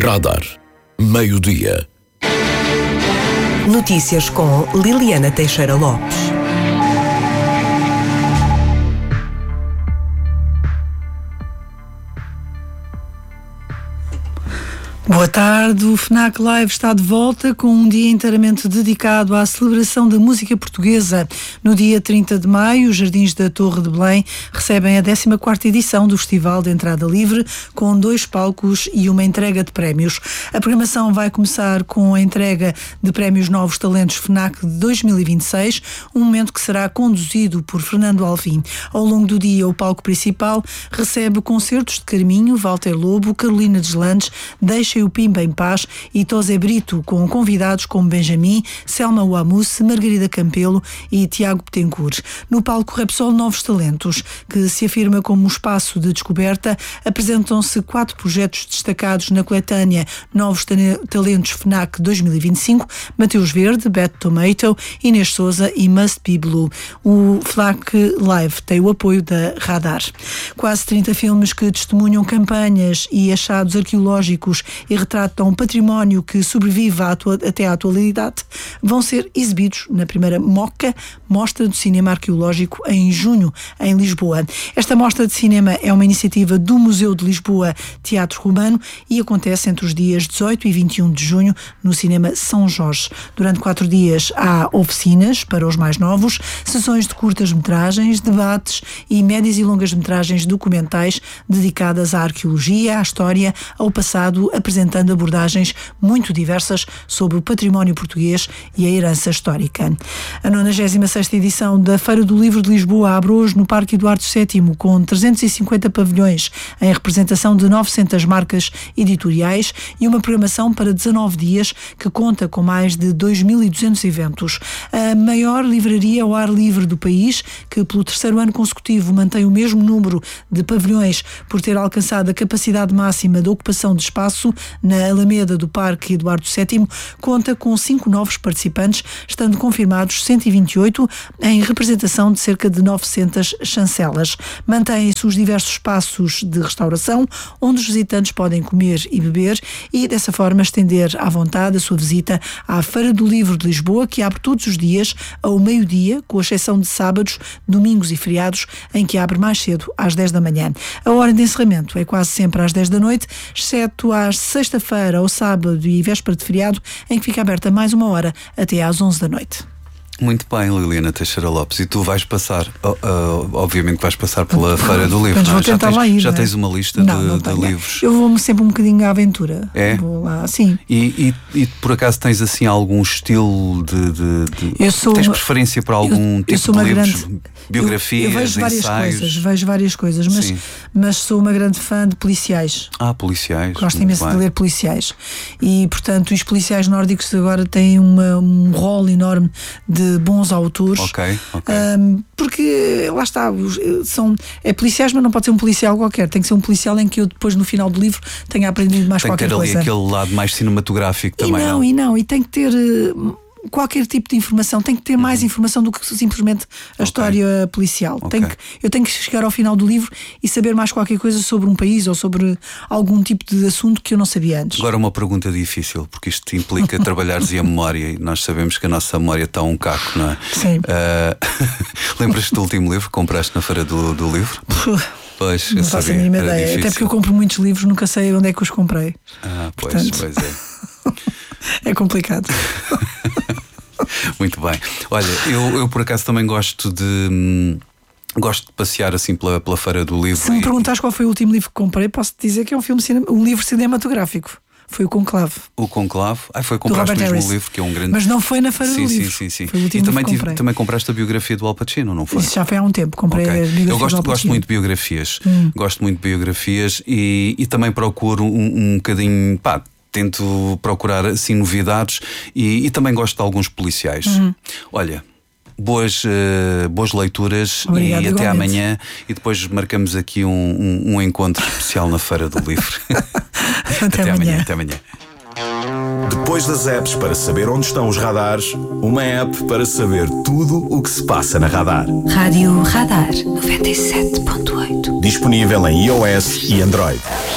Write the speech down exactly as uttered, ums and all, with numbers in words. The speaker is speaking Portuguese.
Radar. Meio-dia. Notícias com Liliana Teixeira Lopes. Boa tarde, o FNAC Live está de volta com um dia inteiramente dedicado à celebração da música portuguesa. No dia trinta de maio, os Jardins da Torre de Belém recebem a décima quarta edição do Festival de Entrada Livre, com dois palcos e uma entrega de prémios. A programação vai começar com a entrega de prémios Novos Talentos FNAC de dois mil e vinte e seis, um momento que será conduzido por Fernando Alvim. Ao longo do dia, o palco principal recebe concertos de Carminho, Walter Lobo, Carolina Deslandes, Deixa o Pimba em Paz e Tosé Brito, com convidados como Benjamin, Selma Wamus, Margarida Campelo e Tiago Betancourt. No palco Repsol Novos Talentos, que se afirma como um espaço de descoberta, apresentam-se quatro projetos destacados na coletânea Novos Talentos FNAC dois mil e vinte e cinco, Mateus Verde, Bad Tomato, Inês Souza e Must Be Blue. O FNAC Live tem o apoio da Radar. Quase trinta filmes que testemunham campanhas e achados arqueológicos e retratam um património que sobrevive à atua- até à atualidade, vão ser exibidos na primeira MOCA, Mostra do Cinema Arqueológico, em junho, em Lisboa. Esta mostra de cinema é uma iniciativa do Museu de Lisboa Teatro Romano e acontece entre os dias dezoito e vinte e um de junho no Cinema São Jorge. Durante quatro dias há oficinas para os mais novos, sessões de curtas-metragens, debates e médias e longas-metragens documentais dedicadas à arqueologia, à história, ao passado, apresentando abordagens muito diversas sobre o património português e a herança histórica. A nonagésima sexta edição da Feira do Livro de Lisboa abre hoje no Parque Eduardo sétimo, com trezentos e cinquenta pavilhões em representação de novecentas marcas editoriais e uma programação para dezanove dias que conta com mais de dois mil e duzentos eventos. A maior livraria ao ar livre do país, que pelo terceiro ano consecutivo mantém o mesmo número de pavilhões por ter alcançado a capacidade máxima de ocupação de espaço na Alameda do Parque Eduardo sétimo, conta com cinco novos participantes, estando confirmados cento e vinte e oito em representação de cerca de novecentas chancelas. Mantêm-se os diversos espaços de restauração, onde os visitantes podem comer e beber e, dessa forma, estender à vontade a sua visita à Feira do Livro de Lisboa, que abre todos os dias ao meio-dia, com exceção de sábados, domingos e feriados, em que abre mais cedo, às dez da manhã. A hora de encerramento é quase sempre às dez da noite, exceto às sexta-feira ou sábado e véspera de feriado, em que fica aberta mais uma hora até às onze da noite. Muito bem, Liliana Teixeira Lopes. E tu vais passar, uh, uh, obviamente vais passar pela Feira do Livro. Vou já tentar tens, lá ir, já não é? tens uma lista não, de, não de livros? Eu vou-me sempre um bocadinho à aventura. É? Vou lá, sim. E, e, e por acaso tens assim algum estilo de. de, de... Eu sou tens uma, preferência por algum eu, tipo eu sou de uma livros? Grande, Biografias, eu, eu vejo várias ensaios? coisas, vejo várias coisas, mas, mas sou uma grande fã de policiais. Ah, policiais. Gosto imenso de ler policiais. E, portanto, os policiais nórdicos agora têm uma, um rol enorme de bons autores. Ok, ok. Um, porque, lá está, são, é policiais, mas não pode ser um policial qualquer. Tem que ser um policial em que eu depois, no final do livro, tenha aprendido mais tem qualquer que ter ali coisa. aquele lado mais cinematográfico e também. Não, não, e não, e tem que ter... Uh, qualquer tipo de informação, tem que ter mais informação do que simplesmente a okay. história policial. Okay. Tem que, eu tenho que chegar ao final do livro e saber mais qualquer coisa sobre um país ou sobre algum tipo de assunto que eu não sabia antes. Agora uma pergunta difícil, porque isto implica trabalhares a memória e nós sabemos que a nossa memória está um caco, não é? Sim. Uh, Lembras-te do último livro que compraste na Feira do, do Livro? Pois, não eu faço sabia, a mínima era ideia. difícil. Até porque eu compro muitos livros, nunca sei onde é que os comprei. Ah, pois, Portanto, pois é. É complicado. Muito bem. Olha, eu, eu por acaso também gosto de hum, gosto de passear assim pela, pela Feira do Livro. Se me e... perguntares qual foi o último livro que comprei, posso te dizer que é um filme cine... um livro cinematográfico. Foi o Conclave. O Conclave? Ah, foi compraste mesmo o livro, que é um grande. Mas não foi na Feira sim, do sim, Livro. Sim, sim, Foi o sim. último E também, que comprei. tive, também compraste a biografia do Al Pacino, não foi? Isso já foi há um tempo. Comprei okay. a biografia Eu gosto, do Al Pacino. gosto muito de biografias. Hum. Gosto muito de biografias e, e também procuro um, um bocadinho. Pá, tento procurar assim novidades e, e também gosto de alguns policiais. Uhum. Olha, boas, uh, boas leituras. Obrigada, e até igualmente. Amanhã e depois marcamos aqui um, um, um encontro especial na Feira do Livro. até, até amanhã. amanhã. Até amanhã. Depois das apps para saber onde estão os radares, uma app para saber tudo o que se passa na Radar. Rádio Radar noventa e sete ponto oito. Disponível em iOS e Android.